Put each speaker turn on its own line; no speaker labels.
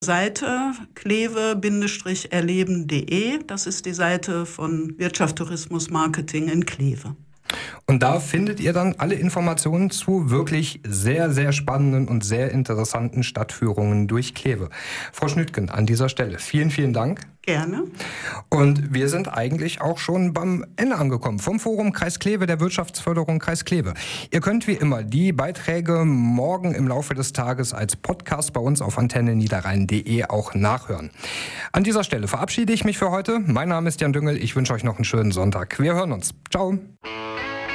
Seite kleve-erleben.de. Das ist die Seite von Wirtschaft, Tourismus, Marketing in Kleve.
Und da findet ihr dann alle Informationen zu wirklich sehr, sehr spannenden und sehr interessanten Stadtführungen durch Kleve. Frau Schnüttgen, an dieser Stelle vielen, vielen Dank.
Gerne.
Und wir sind eigentlich auch schon beim Ende angekommen vom Forum Kreis Kleve, der Wirtschaftsförderung Kreis Kleve. Ihr könnt wie immer die Beiträge morgen im Laufe des Tages als Podcast bei uns auf antenneniederrhein.de auch nachhören. An dieser Stelle verabschiede ich mich für heute. Mein Name ist Jan Düngel. Ich wünsche euch noch einen schönen Sonntag. Wir hören uns. Ciao.